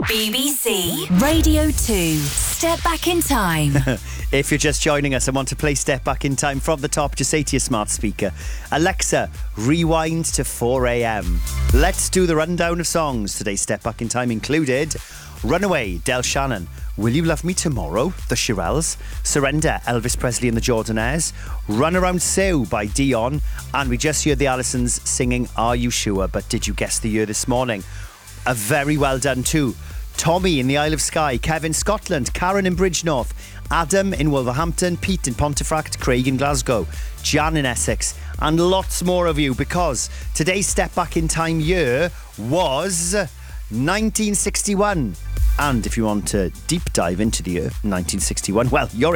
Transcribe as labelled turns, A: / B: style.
A: BBC Radio 2. Step Back in Time.
B: If you're just joining us and want to play Step Back in Time from the top, just say to your smart speaker, Alexa, rewind to 4 a.m. Let's do the rundown of songs. Today's Step Back in Time included Runaway, Del Shannon, Will You Love Me Tomorrow, The Shirelles, Surrender, Elvis Presley and the Jordanaires, Run Around Sue by Dion, and we just heard the Allisons singing Are You Sure, but did you guess the year this morning? A very well done too. Tommy in the Isle of Skye, Kevin Scotland, Karen in Bridgenorth, Adam in Wolverhampton, Pete in Pontefract, Craig in Glasgow, Jan in Essex, and lots more of you, because today's Step Back in Time year was 1961. And if you want to deep dive into the year 1961, well, you're